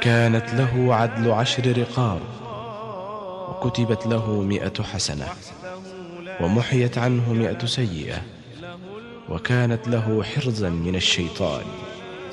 كانت له عدل 10 رقاب، وكتبت له 100 حسنة، ومحيت عنه 100 سيئة، وكانت له حرزا من الشيطان.